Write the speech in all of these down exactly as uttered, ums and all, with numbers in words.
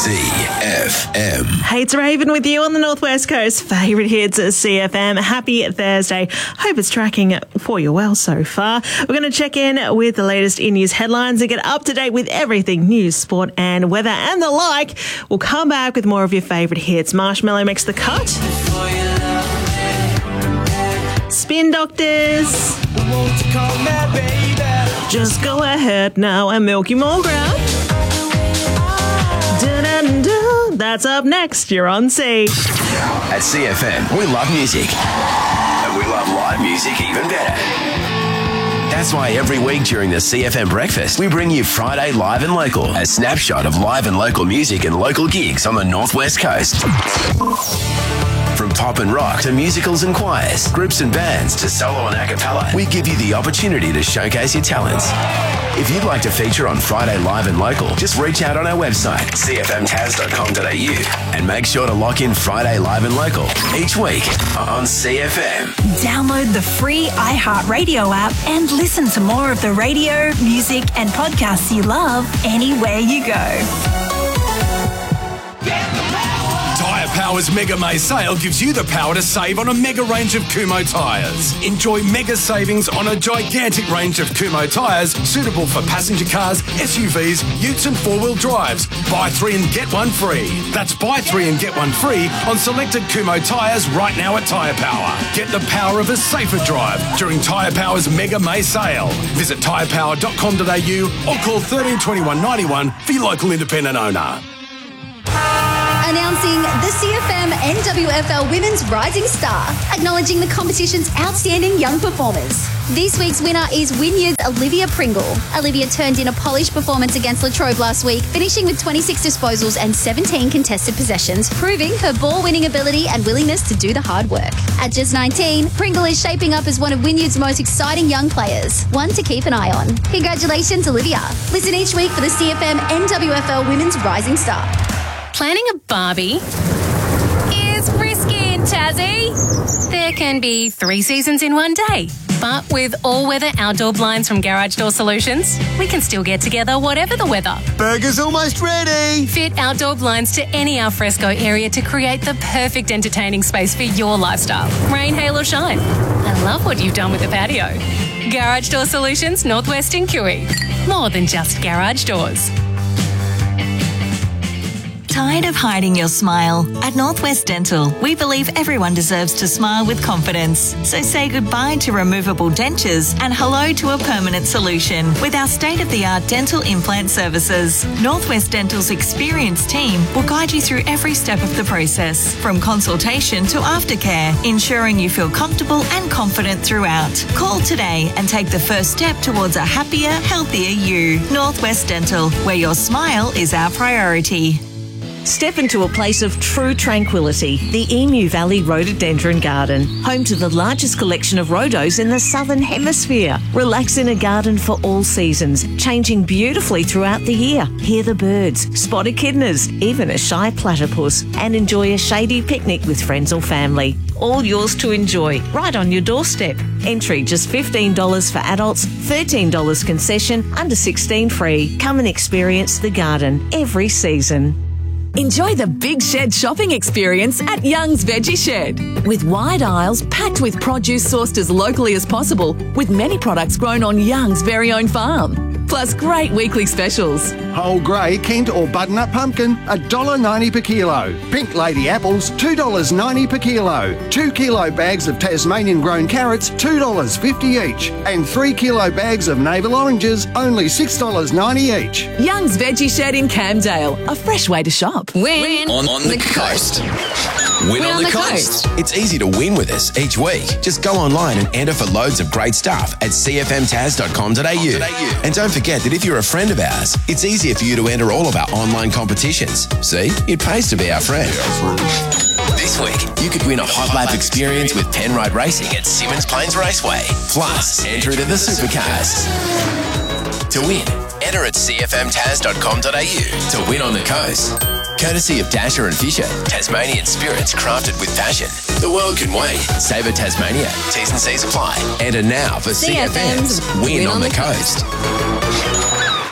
C F M. Hey, it's Raven with you on the Northwest Coast. Favourite hits at C F M. Happy Thursday. Hope it's tracking for you well so far. We're going to check in with the latest in-news headlines and get up to date with everything news, sport and weather and the like. We'll come back with more of your favourite hits. Marshmallow makes the cut. Spin Doctors. Just go ahead now and Milky Mulgrew. That's up next. You're on C. At C F M, we love music. And we love live music even better. That's why every week during the C F M breakfast, we bring you Friday Live and Local, a snapshot of live and local music and local gigs on the Northwest Coast. From pop and rock to musicals and choirs, groups and bands to solo and a cappella, we give you the opportunity to showcase your talents. If you'd like to feature on Friday Live and Local, just reach out on our website, c f m taz dot com dot a u, and make sure to lock in Friday Live and Local each week on C F M. Download the free iHeartRadio app and listen to more of the radio, music and podcasts you love anywhere you go. Tyre Power's Mega May sale gives you the power to save on a mega range of Kumho tyres. Enjoy mega savings on a gigantic range of Kumho tyres suitable for passenger cars, S U Vs, utes and four-wheel drives. Buy three and get one free. That's buy three and get one free on selected Kumho tyres right now at Tyre Power. Get the power of a safer drive during Tyre Power's Mega May sale. Visit tyre power dot com dot a u or call one three two one nine one for your local independent owner. Announcing the C F M N W F L Women's Rising Star, acknowledging the competition's outstanding young performers. This week's winner is Wynyard's Olivia Pringle. Olivia turned in a polished performance against La Trobe last week, finishing with twenty-six disposals and seventeen contested possessions, proving her ball-winning ability and willingness to do the hard work. At just nineteen, Pringle is shaping up as one of Wynyard's most exciting young players, one to keep an eye on. Congratulations, Olivia. Listen each week for the C F M N W F L Women's Rising Star. Planning a barbie is risky in Tassie. There can be three seasons in one day. But with all-weather outdoor blinds from Garage Door Solutions, we can still get together whatever the weather. Burger's almost ready. Fit outdoor blinds to any alfresco area to create the perfect entertaining space for your lifestyle. Rain, hail or shine. I love what you've done with the patio. Garage Door Solutions, Northwest in Kiwi. More than just garage doors. Tired of hiding your smile? At Northwest Dental, we believe everyone deserves to smile with confidence. So say goodbye to removable dentures and hello to a permanent solution with our state-of-the-art dental implant services. Northwest Dental's experienced team will guide you through every step of the process, from consultation to aftercare, ensuring you feel comfortable and confident throughout. Call today and take the first step towards a happier, healthier you. Northwest Dental, where your smile is our priority. Step into a place of true tranquility, the Emu Valley Rhododendron Garden, home to the largest collection of rhodos in the Southern Hemisphere. Relax in a garden for all seasons, changing beautifully throughout the year. Hear the birds, spot echidnas, even a shy platypus, and enjoy a shady picnic with friends or family. All yours to enjoy, right on your doorstep. Entry just fifteen dollars for adults, thirteen dollars concession, under sixteen free. Come and experience the garden every season. Enjoy the Big Shed shopping experience at Young's Veggie Shed. With wide aisles packed with produce sourced as locally as possible, with many products grown on Young's very own farm. Plus great weekly specials. Whole grey Kent or butternut pumpkin, one dollar ninety per kilo. Pink lady apples, two dollars ninety per kilo. Two kilo bags of Tasmanian grown carrots, two dollars fifty each. And three kilo bags of navel oranges, only six dollars ninety each. Young's Veggie Shed in Camdale, a fresh way to shop. Win on, on the coast. Win, on, on the, the coast. coast. It's easy to win with us each week. Just go online and enter for loads of great stuff at c f m taz dot com dot a u. And don't forget that if you're a friend of ours, it's easier for you to enter all of our online competitions. See, it pays to be our friend. This week, you could win a hot lap experience with Penrite Racing at Simmons Plains Raceway. Plus, enter into the supercars. To win, enter at c f m taz dot com dot a u to win on the coast. Courtesy of Dasher and Fisher, Tasmanian spirits crafted with passion. The world can wait. Savour Tasmania. T's and C's apply. Enter now for C F M's Win on the Coast.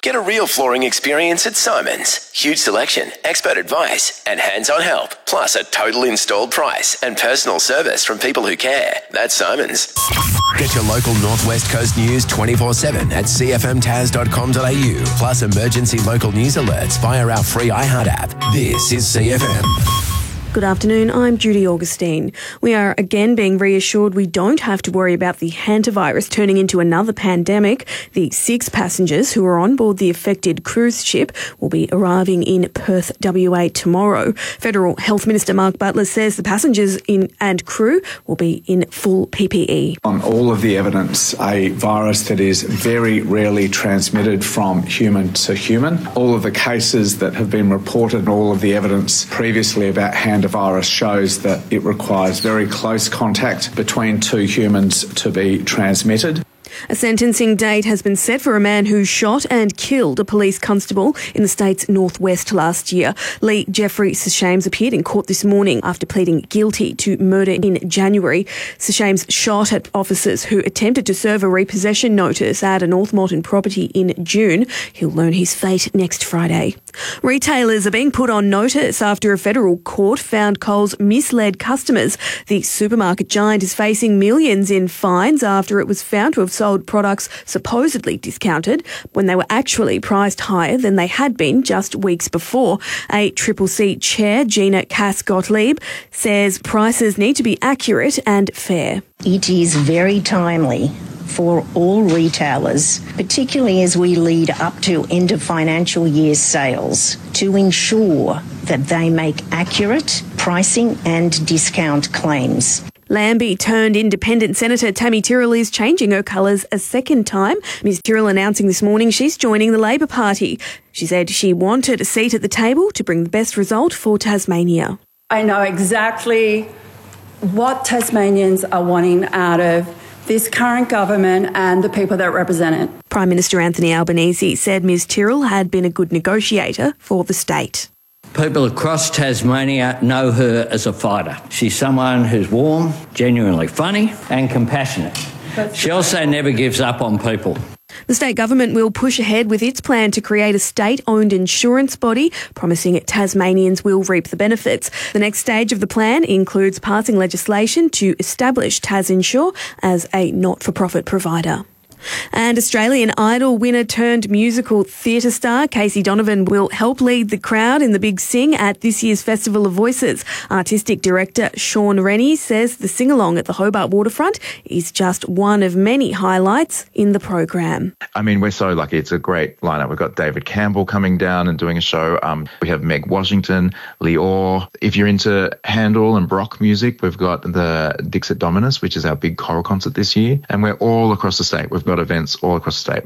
Get a real flooring experience at Simon's. Huge selection, expert advice, and hands-on help. Plus a total installed price and personal service from people who care. That's Simon's. Get your local Northwest Coast news twenty-four seven at c f m tas dot com dot a u. Plus emergency local news alerts via our free iHeart app. This is C F M. Good afternoon, I'm Judy Augustine. We are again being reassured we don't have to worry about the hantavirus turning into another pandemic. The six passengers who are on board the affected cruise ship will be arriving in Perth, W A tomorrow. Federal Health Minister Mark Butler says the passengers in and crew will be in full P P E. On all of the evidence, a virus that is very rarely transmitted from human to human. All of the cases that have been reported and all of the evidence previously about hand virus shows that it requires very close contact between two humans to be transmitted. A sentencing date has been set for a man who shot and killed a police constable in the state's northwest last year. Lee Jeffrey Seshames appeared in court this morning after pleading guilty to murder in January. Seshames shot at officers who attempted to serve a repossession notice at a North Moreton property in June. He'll learn his fate next Friday. Retailers are being put on notice after a federal court found Coles misled customers. The supermarket giant is facing millions in fines after it was found to have sold products supposedly discounted when they were actually priced higher than they had been just weeks before. A Triple C chair, Gina Cass-Gottlieb, says prices need to be accurate and fair. It is very timely for all retailers, particularly as we lead up to end of financial year sales, to ensure that they make accurate pricing and discount claims. Lambie turned independent Senator Tammy Tyrrell is changing her colours a second time. Ms Tyrrell announcing this morning she's joining the Labor Party. She said she wanted a seat at the table to bring the best result for Tasmania. I know exactly what Tasmanians are wanting out of this current government and the people that represent it. Prime Minister Anthony Albanese said Ms Tyrrell had been a good negotiator for the state. People across Tasmania know her as a fighter. She's someone who's warm, genuinely funny and compassionate. She also never gives up on people. The state government will push ahead with its plan to create a state-owned insurance body, promising Tasmanians will reap the benefits. The next stage of the plan includes passing legislation to establish TasInsure as a not-for-profit provider. And Australian Idol winner turned musical theatre star Casey Donovan will help lead the crowd in the Big Sing at this year's Festival of Voices. Artistic director Sean Rennie says the sing-along at the Hobart Waterfront is just one of many highlights in the program. I mean, we're so lucky. It's a great lineup. We've got David Campbell coming down and doing a show. Um, we have Meg Washington, Lee Orr. If you're into Handel and Baroque music, we've got the Dixit Dominus, which is our big choral concert this year. And we're all across the state. We've got events all across the state.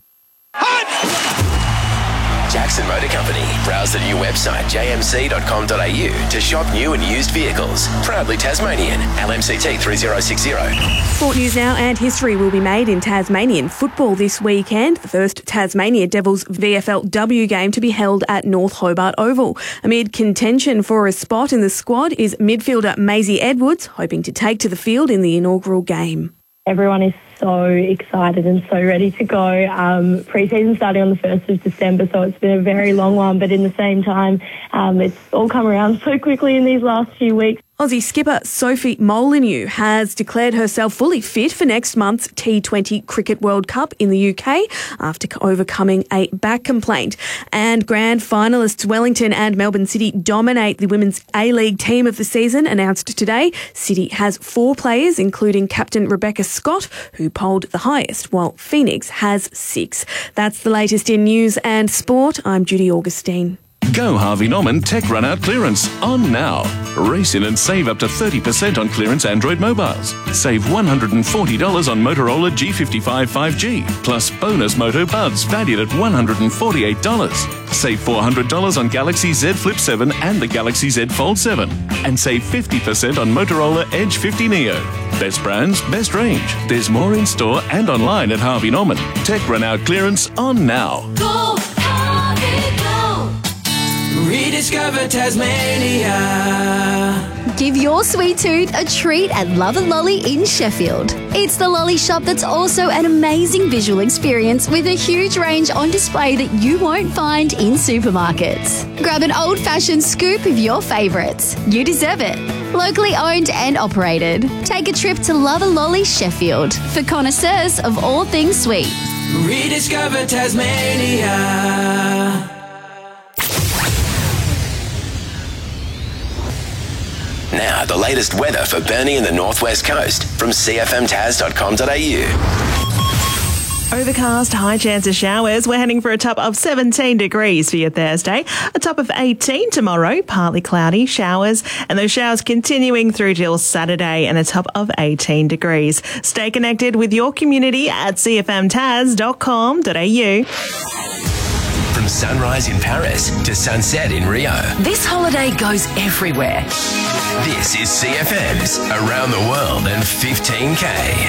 Jackson Motor Company. Browse the new website j m c dot com dot a u to shop new and used vehicles. Proudly Tasmanian. L M C T three zero six zero. Sport news now, and history will be made in Tasmanian football this weekend. The first Tasmania Devils V F L W game to be held at North Hobart Oval. Amid contention for a spot in the squad is midfielder Maisie Edwards, hoping to take to the field in the inaugural game. Everyone is so excited and so ready to go. Um, pre-season starting on the first of December, so it's been a very long one, but in the same time, um, it's all come around so quickly in these last few weeks. Aussie skipper Sophie Molineux has declared herself fully fit for next month's T twenty Cricket World Cup in the U K after overcoming a back complaint. And grand finalists Wellington and Melbourne City dominate the Women's A-League team of the season, announced today. City has four players, including captain Rebecca Scott, who polled the highest, while Phoenix has six. That's the latest in news and sport. I'm Judy Augustine. Go Harvey Norman Tech Run Out Clearance on now. Race in and save up to thirty percent on clearance Android mobiles. Save one hundred forty dollars on Motorola G fifty-five five G, plus bonus Moto Buds valued at one hundred forty-eight dollars. Save four hundred dollars on Galaxy Z Flip seven and the Galaxy Z Fold seven. And save fifty percent on Motorola Edge fifty Neo. Best brands, best range. There's more in store and online at Harvey Norman. Tech Run Out Clearance on now. Go Harvey, go! Read Rediscover Tasmania. Give your sweet tooth a treat at Love a Lolly in Sheffield. It's the lolly shop that's also an amazing visual experience with a huge range on display that you won't find in supermarkets. Grab an old-fashioned scoop of your favourites. You deserve it. Locally owned and operated. Take a trip to Love a Lolly Sheffield for connoisseurs of all things sweet. Rediscover Tasmania. Now, the latest weather for Burnie and the Northwest Coast from c f m taz dot com dot a u. Overcast, high chance of showers. We're heading for a top of seventeen degrees for your Thursday. A top of eighteen tomorrow, partly cloudy, showers, and those showers continuing through till Saturday, and a top of eighteen degrees. Stay connected with your community at c f m taz dot com dot a u. From sunrise in Paris to sunset in Rio. This holiday goes everywhere. This is C F M's Around the World in fifteen K.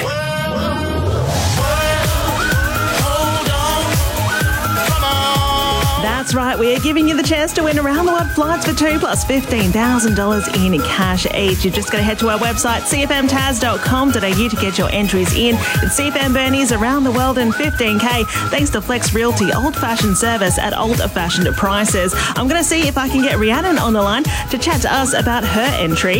That's right, we are giving you the chance to win around the world flights for two plus fifteen thousand dollars in cash each. You've just got to head to our website, c f m taz dot com dot a u, to get your entries in. It's C F M Burnie's Around the World in fifteen K, thanks to Flex Realty, old-fashioned service at old-fashioned prices. I'm going to see if I can get Rhiannon on the line to chat to us about her entry.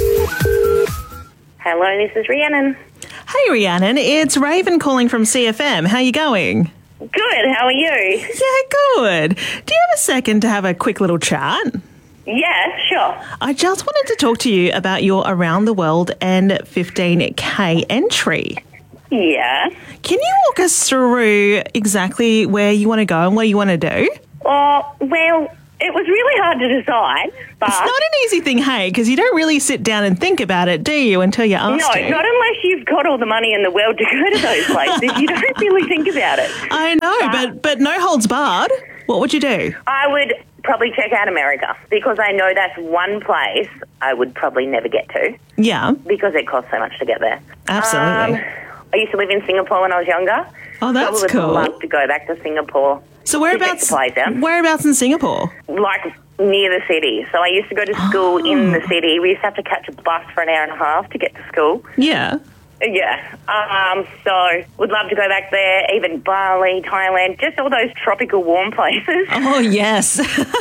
Hello, this is Rhiannon. Hey, Rhiannon, it's Raven calling from C F M. How are you going? Good, how are you? Yeah, good. Do you have a second to have a quick little chat? Yeah, sure. I just wanted to talk to you about your Around the World and fifteen K entry. Yeah. Can you walk us through exactly where you want to go and what you want to do? Oh, well, it was really hard to decide, but... It's not an easy thing, hey, because you don't really sit down and think about it, do you, until you're asked No, to? not unless you've got all the money in the world to go to those places. You don't really think about it. I know, but, but no holds barred. What would you do? I would probably check out America, because I know that's one place I would probably never get to. Yeah. Because it costs so much to get there. Absolutely. Um, I used to live in Singapore when I was younger. Oh, that's I would cool. love to go back to Singapore. So whereabouts, to check the place out. whereabouts in Singapore? Like near the city. So I used to go to school Oh. in the city. We used to have to catch a bus for an hour and a half to get to school. Yeah. Yeah. Um, so would love to go back there, even Bali, Thailand, just all those tropical warm places. Oh, yes.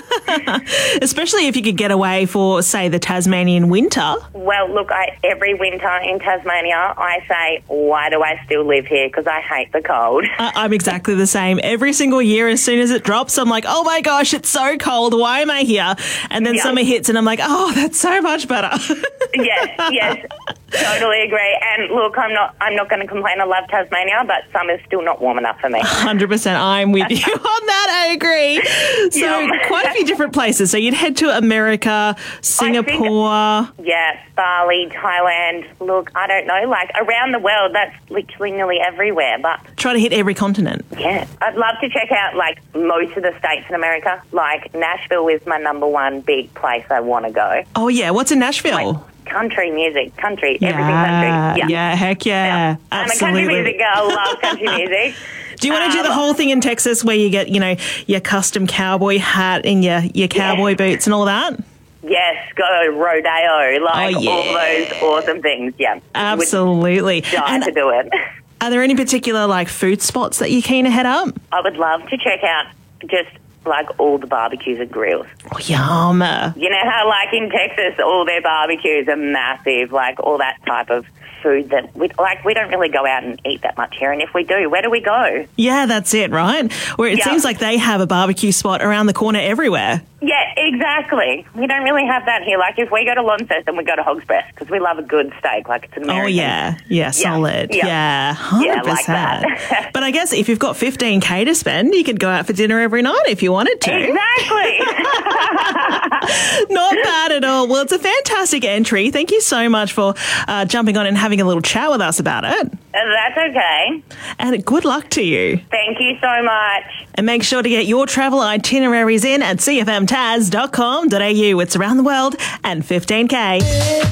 Especially if you could get away for, say, the Tasmanian winter. Well, look, I, every winter in Tasmania, I say, why do I still live here? Because I hate the cold. I- I'm exactly the same. Every single year, as soon as it drops, I'm like, oh my gosh, it's so cold. Why am I here? And then Yeah. summer hits and I'm like, oh, that's so much better. Yes, yes, totally agree. And look, I'm not, I'm not going to complain. I love Tasmania, but summer's still not warm enough for me. one hundred percent. I'm with you on that. I agree. So Yeah. quite a few different places. So you'd head to America, Singapore. Yeah, Bali, Thailand. Look, I don't know, like around the world, that's literally nearly everywhere. But Try to hit every continent. yeah, I'd love to check out like most of the states in America. Like Nashville is my number one big place I want to go. Oh, yeah. What's in Nashville? Country music, country, everything Yeah, country. yeah, heck yeah. I'm a Absolutely. country music girl, love country music. Do you want to do the Um, whole thing in Texas where you get, you know, your custom cowboy hat and your, your cowboy boots and all that? Yes, go rodeo, like Oh, yeah. all those awesome things. Yeah, Absolutely. Would die And to do it. are there any particular, like, food spots that you're keen to head up? I would love to check out just like all the barbecues and grills. Oh, yum. You know how like in Texas all their barbecues are massive, like all that type of food that we like we don't really go out and eat that much here, and if we do, where do we go? Yeah, that's it, right? Where it Yeah. seems like they have a barbecue spot around the corner everywhere. Yeah, exactly. We don't really have that here. Like if we go to Launceston, we go to Hog's Breast because we love a good steak, like it's an American. Oh, yeah. Yeah, solid. Yeah. Yeah, one hundred percent. Yeah, like that. But I guess if you've got fifteen K to spend, you could go out for dinner every night if you wanted to. Exactly. Not bad at all. Well, it's a fantastic entry. Thank you so much for uh, jumping on and having a little chat with us about it. That's okay. And good luck to you. Thank you so much. And make sure to get your travel itineraries in at c f m taz dot com dot a u. It's around the world and fifteen K.